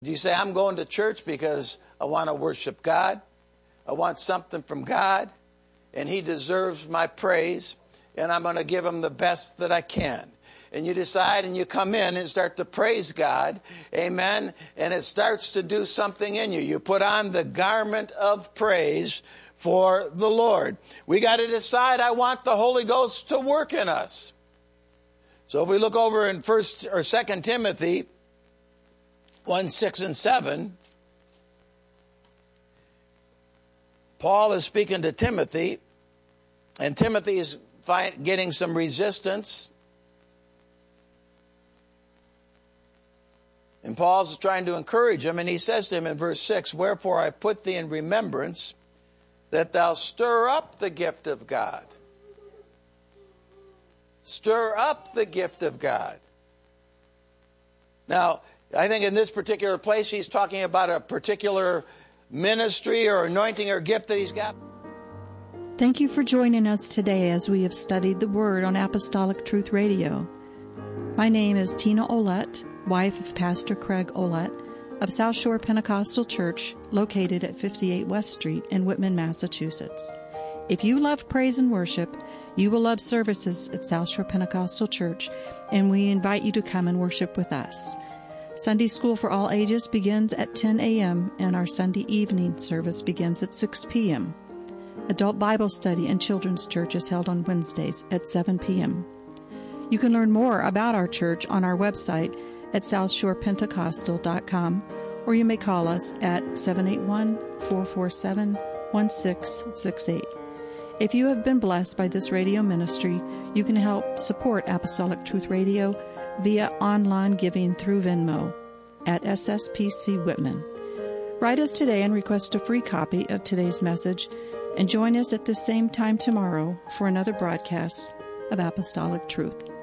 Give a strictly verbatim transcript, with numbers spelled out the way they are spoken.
Do you say, I'm going to church because I want to worship God? I want something from God, and He deserves my praise, and I'm going to give Him the best that I can. And you decide and you come in and start to praise God, amen, and it starts to do something in you. You put on the garment of praise for the Lord. We got to decide, I want the Holy Ghost to work in us. So if we look over in First or Second Timothy one, six, and seven, Paul is speaking to Timothy, and Timothy is find, getting some resistance. And Paul's trying to encourage him, and he says to him in verse six, wherefore I put thee in remembrance that thou stir up the gift of God. Stir up the gift of God. Now, I think in this particular place, he's talking about a particular ministry or anointing or gift that he's got. Thank you for joining us today as we have studied the Word on Apostolic Truth Radio. My name is Tina Olette, wife of Pastor Craig Olette of South Shore Pentecostal Church, located at fifty-eight West Street in Whitman, Massachusetts. If you love praise and worship, you will love services at South Shore Pentecostal Church, and we invite you to come and worship with us. Sunday School for all ages begins at ten a.m., and our Sunday evening service begins at six p.m. Adult Bible Study and Children's Church is held on Wednesdays at seven p.m. You can learn more about our church on our website at south shore pentecostal dot com, or you may call us at seven eight one, four four seven, one six six eight. If you have been blessed by this radio ministry, you can help support Apostolic Truth Radio via online giving through Venmo at S S P C Whitman. Write us today and request a free copy of today's message, and join us at the same time tomorrow for another broadcast of Apostolic Truth.